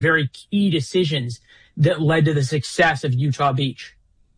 very key decisions that led to the success of Utah Beach.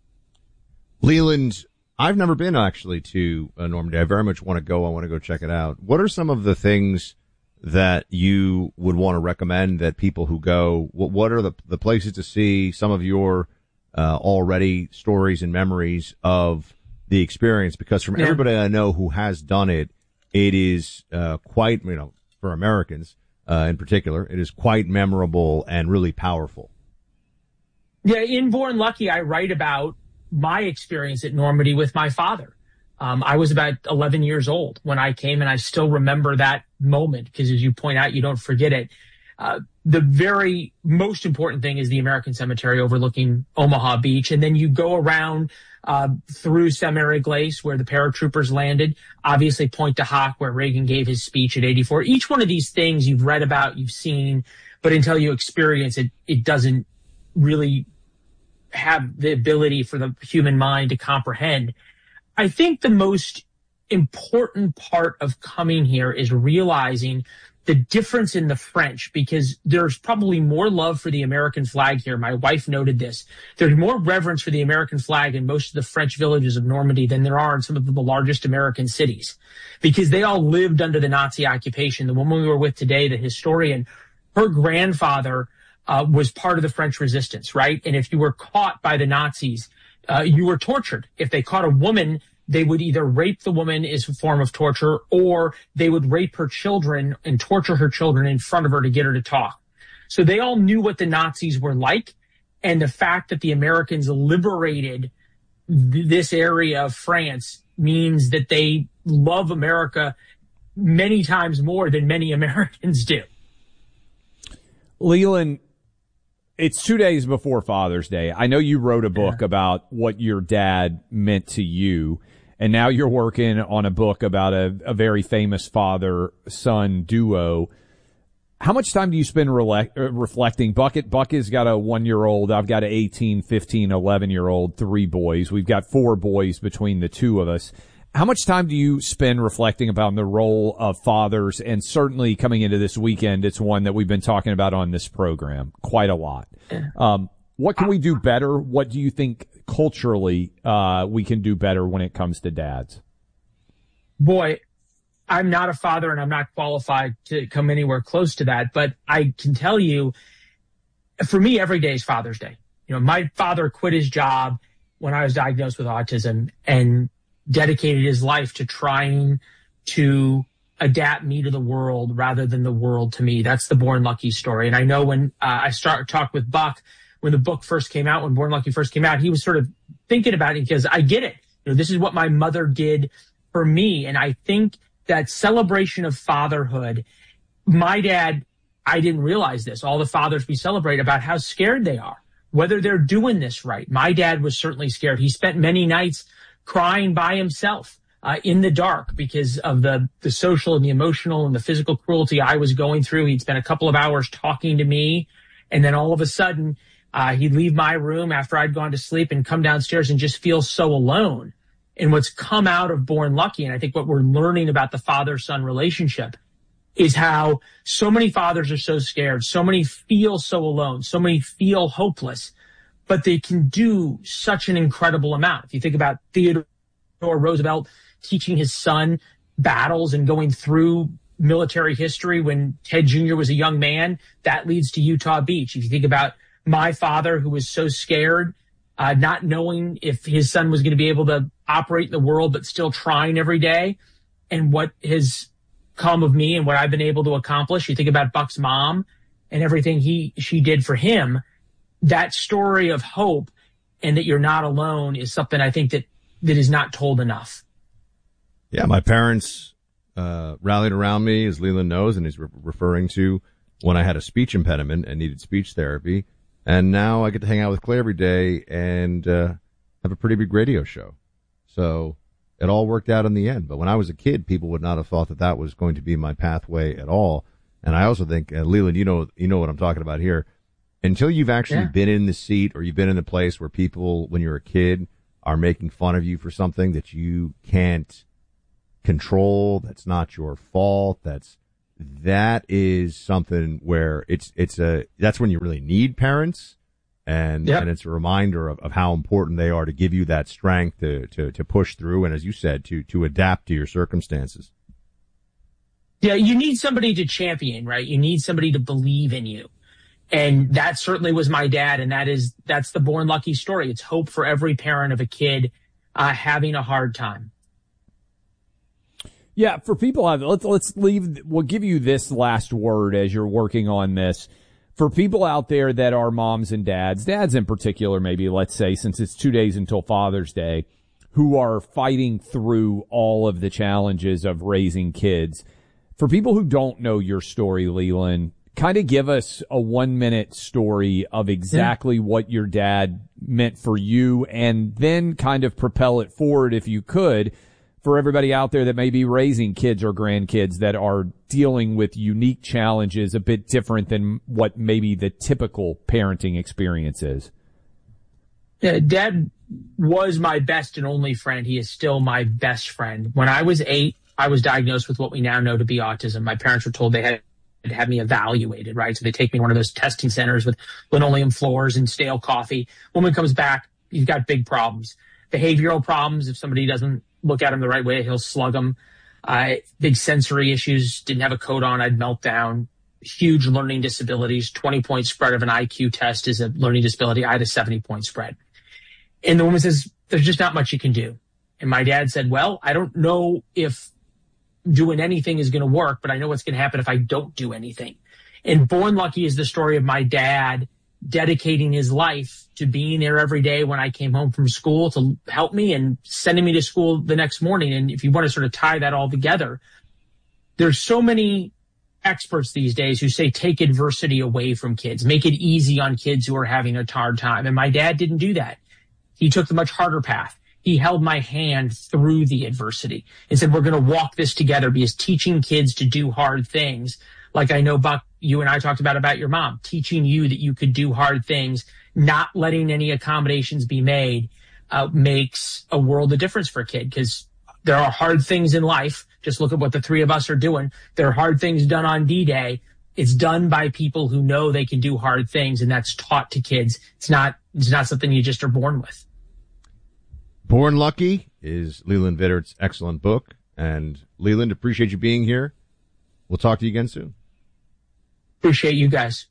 Leland, I've never been actually to Normandy. I very much want to go. I want to go check it out. What are some of the things that you would want to recommend that people who go, what are the places to see, some of your already stories and memories of the experience? Because from everybody I know who has done it, it is quite, for Americans in particular, it is quite memorable and really powerful. Yeah, in Born Lucky, I write about my experience at Normandy with my father. I was about 11 years old when I came, and I still remember that moment because, as you point out, you don't forget it. The very most important thing is the American Cemetery overlooking Omaha Beach. And then you go around through Saint-Mary Glace, where the paratroopers landed, obviously Pointe du Hoc, where Reagan gave his speech at 84. Each one of these things you've read about, you've seen, but until you experience it, it doesn't really have the ability for the human mind to comprehend. I think the most important part of coming here is realizing the difference in the French, because there's probably more love for the American flag here. My wife noted this. There's more reverence for the American flag in most of the French villages of Normandy than there are in some of the largest American cities, because they all lived under the Nazi occupation. The woman we were with today, the historian, her grandfather was part of the French resistance, right? And if you were caught by the Nazis, you were tortured. If they caught a woman, they would either rape the woman as a form of torture, or they would rape her children and torture her children in front of her to get her to talk. So they all knew what the Nazis were like. And the fact that the Americans liberated this area of France means that they love America many times more than many Americans do. Leland, it's 2 days before Father's Day. I know you wrote a book about what your dad meant to you, and now you're working on a book about a very famous father-son duo. How much time do you spend reflecting? Buck has got a 1-year-old. I've got an 18, 15, 11-year-old, 3 boys. We've got 4 boys between the two of us. How much time do you spend reflecting about the role of fathers? And certainly coming into this weekend, it's one that we've been talking about on this program quite a lot. What can we do better? What do you think culturally we can do better when it comes to dads? Boy, I'm not a father and I'm not qualified to come anywhere close to that. But I can tell you, for me, every day is Father's Day. My father quit his job when I was diagnosed with autism and dedicated his life to trying to adapt me to the world rather than the world to me. That's the Born Lucky story. And I know when I talked with Buck, when the book first came out, when Born Lucky first came out, he was sort of thinking about it because I get it. This is what my mother did for me. And I think that celebration of fatherhood, my dad, I didn't realize this. All the fathers we celebrate about how scared they are, whether they're doing this right. My dad was certainly scared. He spent many nights crying by himself in the dark because of the social and the emotional and the physical cruelty I was going through. He'd spent a couple of hours talking to me, and then all of a sudden he'd leave my room after I'd gone to sleep and come downstairs and just feel so alone. And what's come out of Born Lucky, and I think what we're learning about the father-son relationship, is how so many fathers are so scared, so many feel so alone, so many feel hopeless, but they can do such an incredible amount. If you think about Theodore Roosevelt teaching his son battles and going through military history when Ted Jr. was a young man, that leads to Utah Beach. If you think about my father, who was so scared, not knowing if his son was going to be able to operate in the world, but still trying every day, and what has come of me and what I've been able to accomplish. You think about Buck's mom and everything she did for him. That story of hope and that you're not alone is something I think that is not told enough. Yeah, my parents rallied around me, as Leland knows, and he's referring to when I had a speech impediment and needed speech therapy. And now I get to hang out with Clay every day and have a pretty big radio show. So it all worked out in the end. But when I was a kid, people would not have thought that was going to be my pathway at all. And I also think, Leland, you know what I'm talking about here. Until you've actually been in the seat or you've been in the place where people, when you're a kid, are making fun of you for something that you can't control, that's not your fault, that's that is something where that's when you really need parents. And it's a reminder of how important they are to give you that strength to push through. And as you said, to adapt to your circumstances. Yeah. You need somebody to champion, right? You need somebody to believe in you. And that certainly was my dad. And that's the Born Lucky story. It's hope for every parent of a kid, having a hard time. Yeah. For people, we'll give you this last word as you're working on this. For people out there that are moms and dads in particular, maybe, let's say, since it's 2 days until Father's Day, who are fighting through all of the challenges of raising kids. For people who don't know your story, Leland, kind of give us a 1-minute story of exactly what your dad meant for you, and then kind of propel it forward, if you could, for everybody out there that may be raising kids or grandkids that are dealing with unique challenges a bit different than what maybe the typical parenting experience is. Yeah, Dad was my best and only friend. He is still my best friend. When I was 8, I was diagnosed with what we now know to be autism. My parents were told they had to have me evaluated, right? So they take me to one of those testing centers with linoleum floors and stale coffee. Woman comes back, you've got big problems. Behavioral problems. If somebody doesn't look at him the right way, he'll slug him. Big sensory issues, didn't have a coat on, I'd melt down. Huge learning disabilities, 20-point spread of an IQ test is a learning disability. I had a 70-point spread. And the woman says, there's just not much you can do. And my dad said, well, I don't know if doing anything is going to work, but I know what's going to happen if I don't do anything. And Born Lucky is the story of my dad dedicating his life to being there every day when I came home from school to help me and sending me to school the next morning. And if you want to sort of tie that all together, there's so many experts these days who say take adversity away from kids, make it easy on kids who are having a hard time. And my dad didn't do that. He took the much harder path. He held my hand through the adversity and said, we're going to walk this together, because teaching kids to do hard things, like I know, Buck, you and I talked about your mom, teaching you that you could do hard things, not letting any accommodations be made, makes a world of difference for a kid, because there are hard things in life. Just look at what the three of us are doing. There are hard things done on D-Day. It's done by people who know they can do hard things, and that's taught to kids. It's not something you just are born with. Born Lucky is Leland Vittert's excellent book. And Leland, appreciate you being here. We'll talk to you again soon. Appreciate you guys.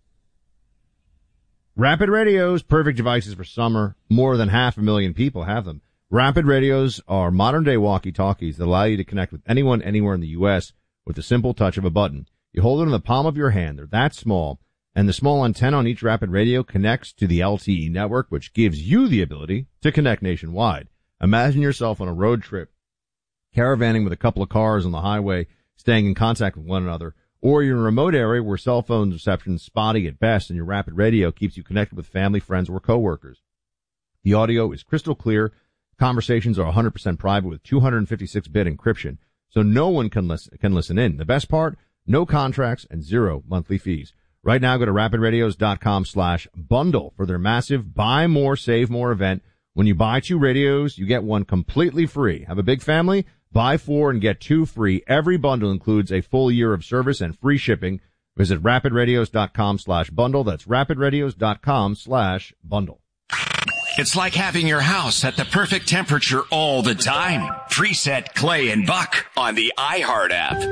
Rapid Radios, perfect devices for summer. More than 500,000 people have them. Rapid Radios are modern-day walkie-talkies that allow you to connect with anyone, anywhere in the U.S. with the simple touch of a button. You hold it in the palm of your hand. They're that small. And the small antenna on each Rapid Radio connects to the LTE network, which gives you the ability to connect nationwide. Imagine yourself on a road trip, caravanning with a couple of cars on the highway, staying in contact with one another, or you're in a remote area where cell phone reception is spotty at best, and your Rapid Radio keeps you connected with family, friends, or coworkers. The audio is crystal clear. Conversations are 100% private with 256-bit encryption, so no one can listen in. The best part, no contracts and 0 monthly fees. Right now, go to rapidradios.com/bundle for their massive Buy More, Save More event. When you buy 2 radios, you get one completely free. Have a big family? Buy 4 and get 2 free. Every bundle includes a full year of service and free shipping. Visit rapidradios.com/bundle. That's rapidradios.com/bundle. It's like having your house at the perfect temperature all the time. Preset Clay and Buck on the iHeart app.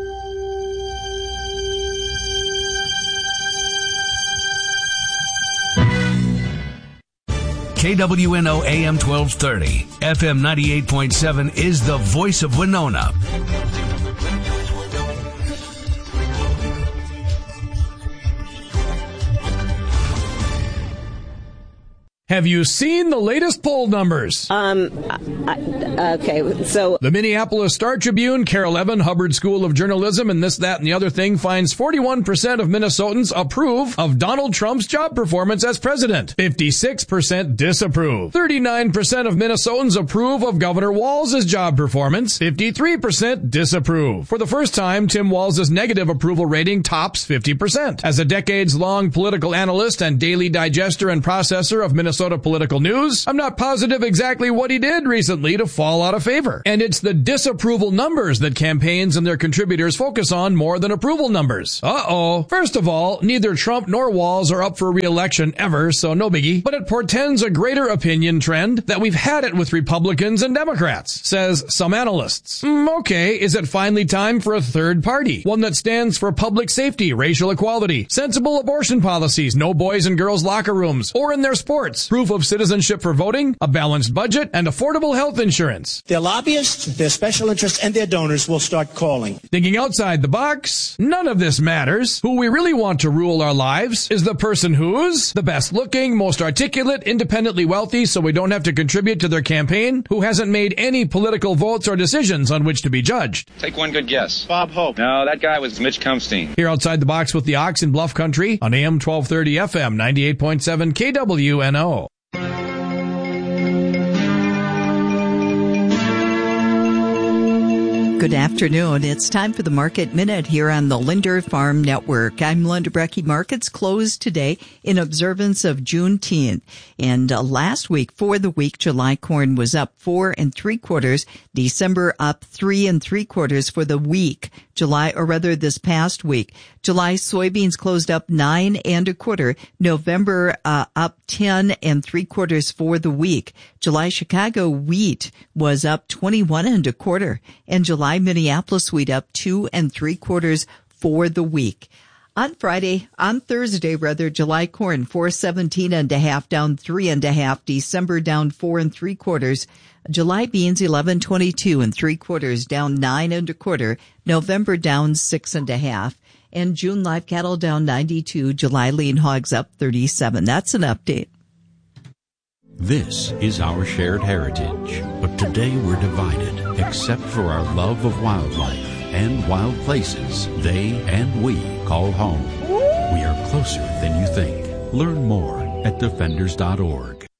KWNO AM 1230, FM 98.7 is the voice of Winona. Have you seen the latest poll numbers? Okay, so... The Minneapolis Star-Tribune, Carol Evan, Hubbard School of Journalism, and this, that, and the other thing finds 41% of Minnesotans approve of Donald Trump's job performance as president. 56% disapprove. 39% of Minnesotans approve of Governor Walz's job performance. 53% disapprove. For the first time, Tim Walz's negative approval rating tops 50%. As a decades-long political analyst and daily digester and processor of Minnesota Minnesota political news, I'm not positive exactly what he did recently to fall out of favor. And it's the disapproval numbers that campaigns and their contributors focus on more than approval numbers. Uh-oh. First of all, neither Trump nor Walz are up for re-election ever, so no biggie. But it portends a greater opinion trend that we've had it with Republicans and Democrats, says some analysts. Okay, is it finally time for a third party? One that stands for public safety, racial equality, sensible abortion policies, no boys and girls locker rooms, or in their sports, proof of citizenship for voting, a balanced budget, and affordable health insurance. Their lobbyists, their special interests, and their donors will start calling. Thinking outside the box? None of this matters. Who we really want to rule our lives is the person who's the best looking, most articulate, independently wealthy, so we don't have to contribute to their campaign, who hasn't made any political votes or decisions on which to be judged. Take one good guess. Bob Hope. No, that guy was Mitch Kumstein. Here outside the box with the Ox in Bluff Country on AM 1230 FM 98.7 KWNO. Good afternoon. It's time for the Market Minute here on the Linder Farm Network. I'm Linda Brecky. Markets closed today in observance of Juneteenth. And last week, for the week, July corn was up 4 3/4. December up 3 3/4 for the week. This past week. July soybeans closed up 9 1/4. November up 10 3/4 for the week. July Chicago wheat was up 21 1/4. And July Minneapolis wheat up 2 3/4 for the week. On Thursday, July corn 417 1/2 down 3 1/2. December down 4 3/4. July beans 1122 3/4 down 9 1/4. November down 6 1/2. And June live cattle down 92. July lean hogs up 37. That's an update. This is our shared heritage, but today we're divided, except for our love of wildlife and wild places they and we call home. We are closer than you think. Learn more at defenders.org.